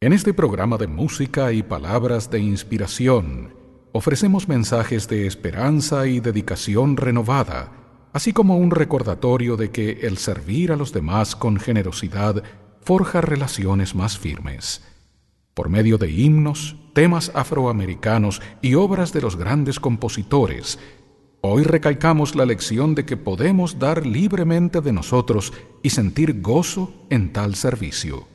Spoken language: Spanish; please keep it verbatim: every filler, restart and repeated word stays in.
En este programa de música y palabras de inspiración, ofrecemos mensajes de esperanza y dedicación renovada, así como un recordatorio de que el servir a los demás con generosidad forja relaciones más firmes. Por medio de himnos, temas afroamericanos y obras de los grandes compositores, hoy recalcamos la lección de que podemos dar libremente de nosotros y sentir gozo en tal servicio.